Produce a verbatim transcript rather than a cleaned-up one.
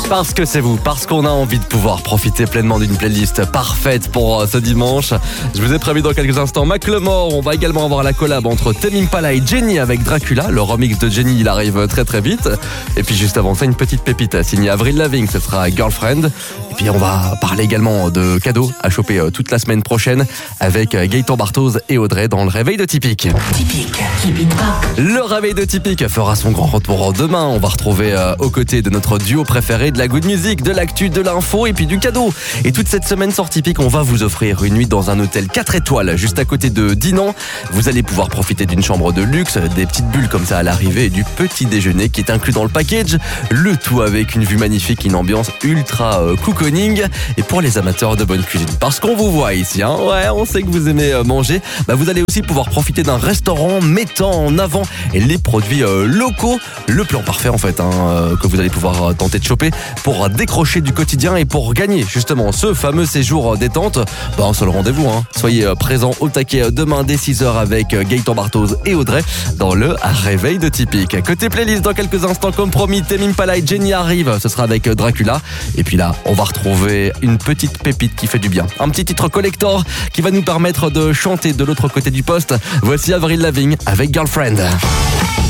Parce que c'est vous, parce qu'on a envie de pouvoir profiter pleinement d'une playlist parfaite pour ce dimanche. Je vous ai prévu dans quelques instants Macklemore. On va également avoir la collab entre Tame Impala et Jenny avec Dracula. Le remix de Jenny, il arrive très très vite. Et puis juste avant ça, une petite pépite signée Avril Lavigne, ce sera Girlfriend. Et puis on va parler également de cadeaux à choper toute la semaine prochaine avec Gaëtan Barthoz et Audrey dans le réveil de Typique. Typique, keep it pop. Le réveil de Typique fera son grand retour demain. On va retrouver euh, aux côtés de notre duo préféré de la good music, de l'actu, de l'info et puis du cadeau. Et toute cette semaine sur Typique, on va vous offrir une nuit dans un hôtel quatre étoiles juste à côté de Dinan. Vous allez pouvoir profiter d'une chambre de luxe, des petites bulles comme ça à l'arrivée et du petit déjeuner qui est inclus dans le package. Le tout avec une vue magnifique, une ambiance ultra euh, cocooning et pour les amateurs de bonne cuisine. Parce qu'on vous voit ici, hein, ouais, on sait que vous aimez euh, manger. Bah, vous allez aussi pouvoir profiter d'un restaurant mettant en avant les produits euh, locaux. Le plan parfait en fait, hein, euh, que vous allez pouvoir euh, tenter de choper pour décrocher du quotidien et pour gagner justement ce fameux séjour euh, détente. Bah, un seul rendez-vous, hein. Soyez euh, présents au taquet euh, demain dès six heures avec euh, Gaëtan Barthoz et Audrey dans le réveil de Typique. Côté playlist, dans quelques instants, comme promis, Tame Impala et Jenny arrive. Ce sera avec euh, Dracula. Et puis là, on va retrouver une petite pépite qui fait du bien. Un petit titre collector qui va nous permettre de chanter de l'autre côté du poste. Voici Avril Lavigne avec Girlfriend.